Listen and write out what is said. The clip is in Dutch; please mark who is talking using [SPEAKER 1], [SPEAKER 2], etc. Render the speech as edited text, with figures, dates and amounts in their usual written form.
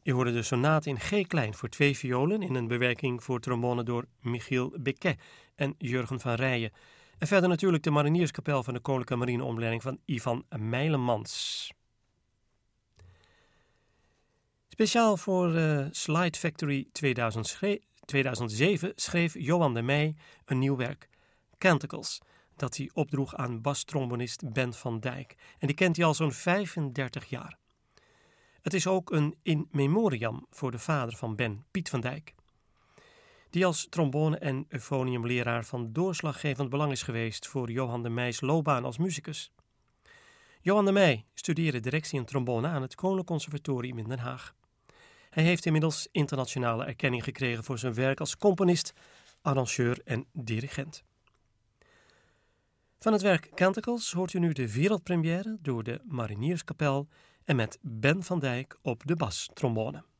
[SPEAKER 1] Je hoorde de sonate in G-klein voor 2 violen in een bewerking voor trombone door Michiel Becquet en Jurgen van Rijen. En verder natuurlijk de Marinierskapel van de Koninklijke Marineopleiding van Ivan Meilemans. Speciaal voor Slide Factory 2007 schreef Johan de Meij een nieuw werk, Canticles, dat hij opdroeg aan bastrombonist Ben van Dijk. En die kent hij al zo'n 35 jaar. Het is ook een in memoriam voor de vader van Ben, Piet van Dijk, die als trombone- en euphoniumleraar van doorslaggevend belang is geweest voor Johan de Meijs loopbaan als muzikus. Johan de Meij studeerde directie en trombone aan het Koninklijk Conservatorium in Den Haag. Hij heeft inmiddels internationale erkenning gekregen voor zijn werk als componist, arrangeur en dirigent. Van het werk Canticles hoort u nu de wereldpremière door de Marinierskapel en met Ben van Dijk op de bastrombone.